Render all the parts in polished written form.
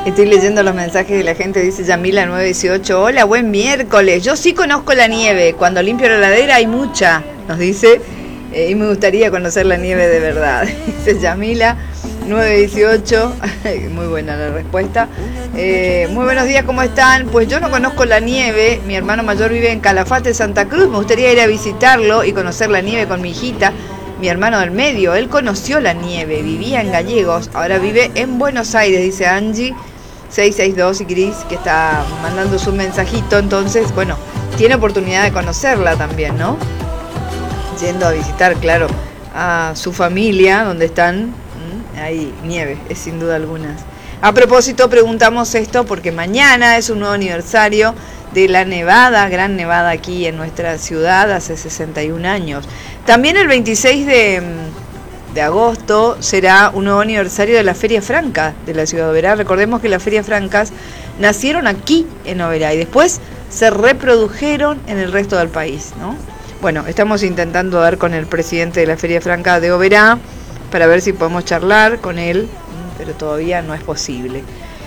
Estoy leyendo los mensajes de la gente, dice Yamila 918, hola, buen miércoles, yo sí conozco la nieve, cuando limpio la heladera hay mucha, nos dice, y me gustaría conocer la nieve de verdad, dice Yamila 918, muy buena la respuesta. Muy buenos días, ¿cómo están? Pues yo no conozco la nieve, mi hermano mayor vive en Calafate, Santa Cruz, me gustaría ir a visitarlo y conocer la nieve con mi hijita. Mi hermano del medio, él conoció la nieve, vivía en Gallegos, ahora vive en Buenos Aires, dice Angie 662 y Cris, que está mandando su mensajito. Entonces, bueno, tiene oportunidad de conocerla también, ¿no? Yendo a visitar, claro, a su familia, donde están, hay nieve, es sin duda algunas. A propósito, preguntamos esto porque mañana es un nuevo aniversario de la nevada, gran nevada aquí en nuestra ciudad, hace 61 años. También el 26 de agosto será un nuevo aniversario de la Feria Franca de la ciudad de Oberá. Recordemos que las Ferias Francas nacieron aquí en Oberá y después se reprodujeron en el resto del país, ¿no? Bueno, estamos intentando dar con el presidente de la Feria Franca de Oberá para ver si podemos charlar con él, pero todavía no es posible.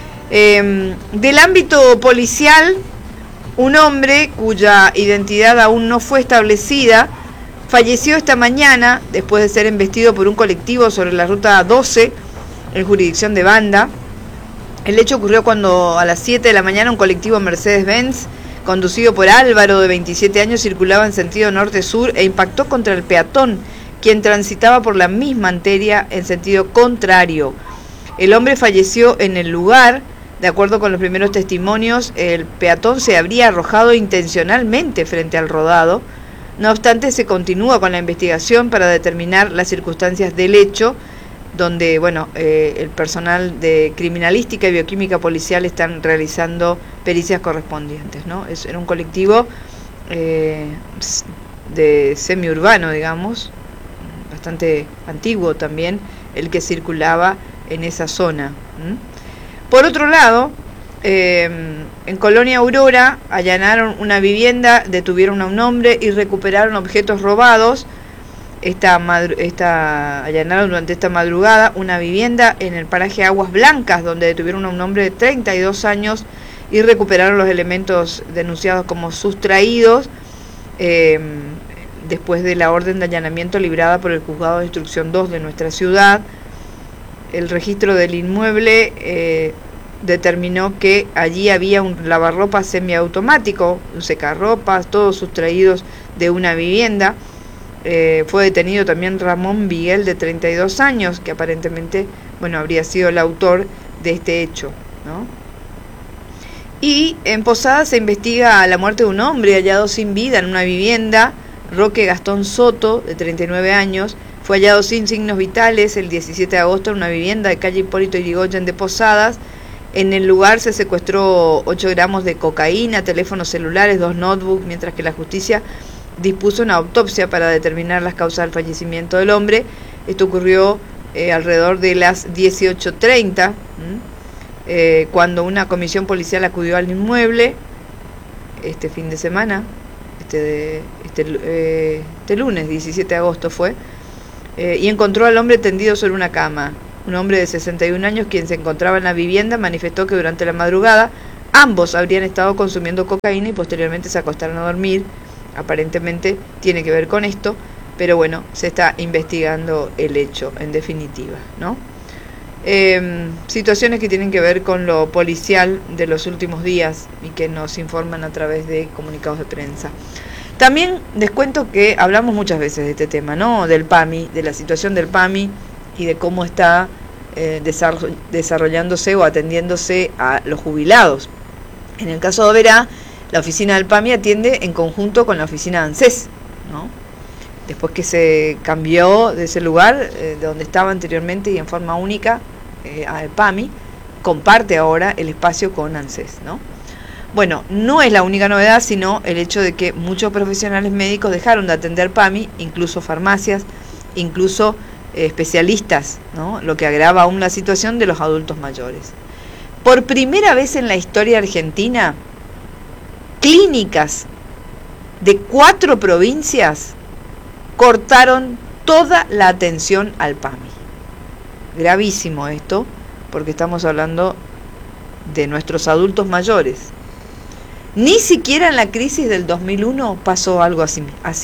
Del ámbito policial, un hombre cuya identidad aún no fue establecida falleció esta mañana después de ser embestido por un colectivo sobre la ruta 12 en jurisdicción de Banda. El hecho ocurrió cuando a las 7 de la mañana un colectivo Mercedes-Benz conducido por Álvaro, de 27 años, circulaba en sentido norte-sur e impactó contra el peatón, quien transitaba por la misma arteria en sentido contrario. El hombre falleció en el lugar. De acuerdo con los primeros testimonios, el peatón se habría arrojado intencionalmente frente al rodado. No obstante, se continúa con la investigación para determinar las circunstancias del hecho, donde el personal de criminalística y bioquímica policial están realizando pericias correspondientes, ¿no? Era un colectivo de semiurbano, digamos, bastante antiguo también, el que circulaba en esa zona. Por otro lado, en Colonia Aurora allanaron una vivienda, detuvieron a un hombre y recuperaron objetos robados. Allanaron durante esta madrugada una vivienda en el paraje Aguas Blancas, donde detuvieron a un hombre de 32 años y recuperaron los elementos denunciados como sustraídos después de la orden de allanamiento librada por el Juzgado de Instrucción 2 de nuestra ciudad. El registro del inmueble determinó que allí había un lavarropas semiautomático, un secarropas, todos sustraídos de una vivienda. Fue detenido también Ramón Miguel, de 32 años, que aparentemente habría sido el autor de este hecho, ¿no? Y en Posadas se investiga la muerte de un hombre hallado sin vida en una vivienda. Roque Gastón Soto, de 39 años, fue hallado sin signos vitales el 17 de agosto en una vivienda de calle Hipólito Yrigoyen de Posadas. En el lugar se secuestró 8 gramos de cocaína, teléfonos celulares, 2 notebooks, mientras que la justicia dispuso una autopsia para determinar las causas del fallecimiento del hombre. Esto ocurrió alrededor de las 18:30, cuando una comisión policial acudió al inmueble este fin de semana, este lunes 17 de agosto fue, y encontró al hombre tendido sobre una cama. Un hombre de 61 años, quien se encontraba en la vivienda, manifestó que durante la madrugada ambos habrían estado consumiendo cocaína y posteriormente se acostaron a dormir. Aparentemente tiene que ver con esto, pero se está investigando el hecho en definitiva, ¿no? Situaciones que tienen que ver con lo policial de los últimos días y que nos informan a través de comunicados de prensa. También les cuento que hablamos muchas veces de este tema, ¿no? Del PAMI, de la situación del PAMI y de cómo está desarrollándose o atendiéndose a los jubilados. En el caso de Oberá, la oficina del PAMI atiende en conjunto con la oficina de ANSES, ¿no? Después que se cambió de ese lugar, de donde estaba anteriormente y en forma única, al PAMI, comparte ahora el espacio con ANSES, ¿no? No es la única novedad, sino el hecho de que muchos profesionales médicos dejaron de atender PAMI, incluso farmacias, incluso especialistas, ¿no? Lo que agrava aún la situación de los adultos mayores. Por primera vez en la historia argentina, clínicas de 4 provincias cortaron toda la atención al PAMI. Gravísimo esto, porque estamos hablando de nuestros adultos mayores. Ni siquiera en la crisis del 2001 pasó algo así.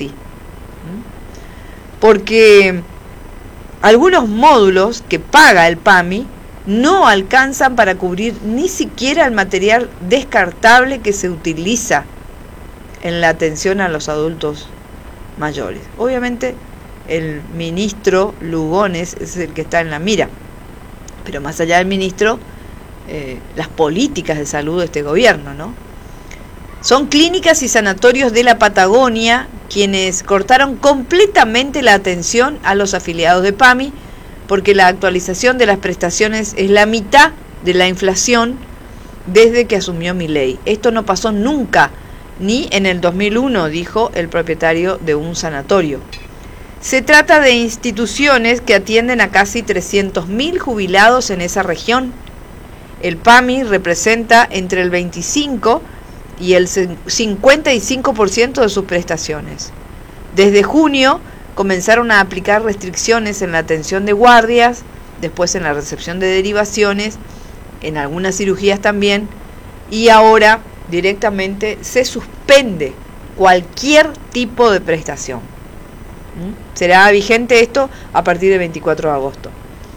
Porque algunos módulos que paga el PAMI no alcanzan para cubrir ni siquiera el material descartable que se utiliza en la atención a los adultos mayores. Obviamente el ministro Lugones es el que está en la mira, pero más allá del ministro, las políticas de salud de este gobierno, ¿no? Son clínicas y sanatorios de la Patagonia quienes cortaron completamente la atención a los afiliados de PAMI, porque la actualización de las prestaciones es la mitad de la inflación desde que asumió Milei. Esto no pasó nunca, ni en el 2001, dijo el propietario de un sanatorio. Se trata de instituciones que atienden a casi 300.000 jubilados en esa región. El PAMI representa entre el 25 y el 55% de sus prestaciones. Desde junio comenzaron a aplicar restricciones en la atención de guardias, después en la recepción de derivaciones, en algunas cirugías también, y ahora directamente se suspende cualquier tipo de prestación. Será vigente esto a partir del 24 de agosto.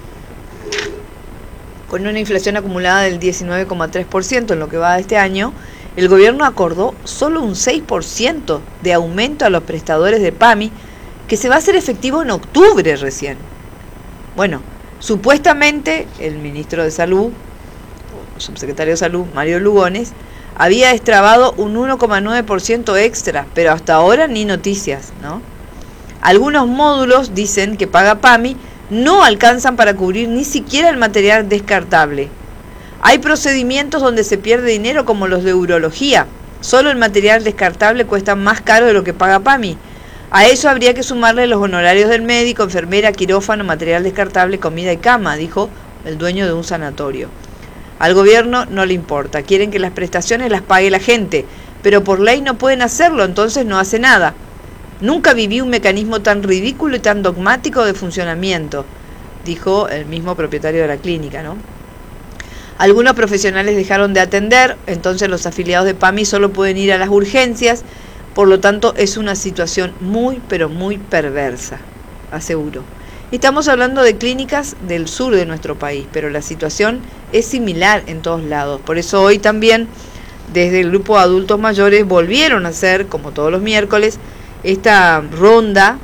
Con una inflación acumulada del 19,3% en lo que va de este año, el gobierno acordó solo un 6% de aumento a los prestadores de PAMI, que se va a hacer efectivo en octubre recién. Bueno, supuestamente el ministro de Salud, o subsecretario de Salud, Mario Lugones, había destrabado un 1,9% extra, pero hasta ahora ni noticias, ¿no? Algunos módulos, dicen, que paga PAMI, no alcanzan para cubrir ni siquiera el material descartable. Hay procedimientos donde se pierde dinero, como los de urología. Solo el material descartable cuesta más caro de lo que paga PAMI. A eso habría que sumarle los honorarios del médico, enfermera, quirófano, material descartable, comida y cama, dijo el dueño de un sanatorio. Al gobierno no le importa, quieren que las prestaciones las pague la gente, pero por ley no pueden hacerlo, entonces no hace nada. Nunca viví un mecanismo tan ridículo y tan dogmático de funcionamiento, dijo el mismo propietario de la clínica, ¿no? Algunos profesionales dejaron de atender, entonces los afiliados de PAMI solo pueden ir a las urgencias, por lo tanto es una situación muy, pero muy perversa, aseguró. Estamos hablando de clínicas del sur de nuestro país, pero la situación es similar en todos lados. Por eso hoy también, desde el grupo de adultos mayores, volvieron a hacer, como todos los miércoles, esta ronda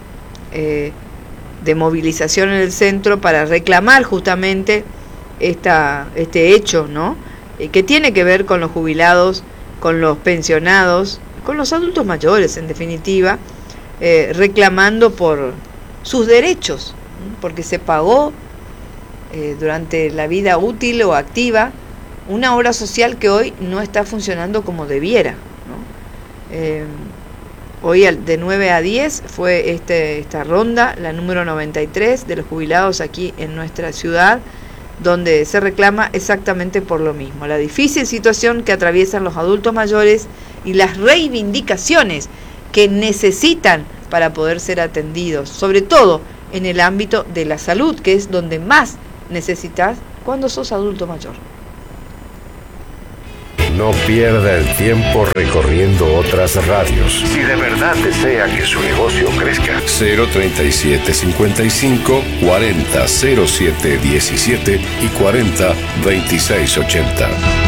de movilización en el centro para reclamar justamente este hecho, ¿no? Que tiene que ver con los jubilados, con los pensionados, con los adultos mayores, en definitiva, reclamando por sus derechos, porque se pagó durante la vida útil o activa una obra social que hoy no está funcionando como debiera, ¿no? Hoy de 9 a 10 fue esta ronda, la número 93 de los jubilados aquí en nuestra ciudad, donde se reclama exactamente por lo mismo, la difícil situación que atraviesan los adultos mayores y las reivindicaciones que necesitan para poder ser atendidos, sobre todo en el ámbito de la salud, que es donde más necesitas cuando sos adulto mayor. No pierda el tiempo recorriendo otras radios. Si de verdad desea que su negocio crezca. 037 55 40 07 17 y 40 26 80.